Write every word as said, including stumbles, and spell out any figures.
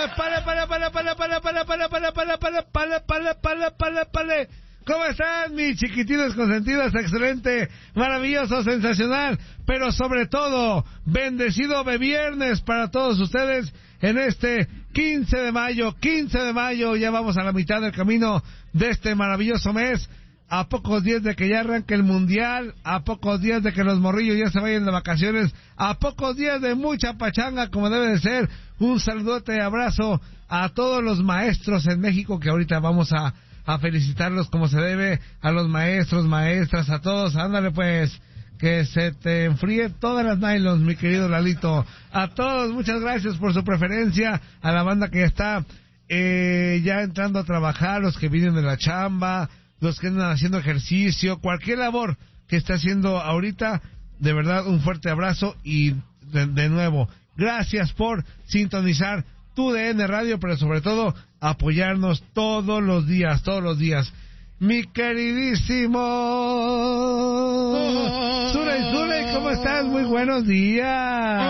pale, pale, pale, pale, pale, pale, pale, pale, pale, pale, pale, pale, pale, pale, pale. ¿Cómo están, mis chiquitinos consentidos? Excelente, maravilloso, sensacional, pero sobre todo, bendecido de viernes para todos ustedes en este quince de mayo, quince de mayo, ya vamos a la mitad del camino de este maravilloso mes, a pocos días de que ya arranque el mundial, a pocos días de que los morrillos ya se vayan de vacaciones, a pocos días de mucha pachanga como debe de ser. Un saludote, abrazo a todos los maestros en México que ahorita vamos a a felicitarlos como se debe, a los maestros, maestras, a todos. Ándale pues, que se te enfríe todas las nylons, mi querido Lalito. A todos, muchas gracias por su preferencia, a la banda que ya está eh, ya entrando a trabajar, los que vienen de la chamba, los que andan haciendo ejercicio, cualquier labor que esté haciendo ahorita, de verdad un fuerte abrazo y de, de nuevo, gracias por sintonizar tu D N Radio, pero sobre todo apoyarnos todos los días, todos los días. Mi queridísimo Zuley, Zuley, ¿cómo estás? Muy buenos días.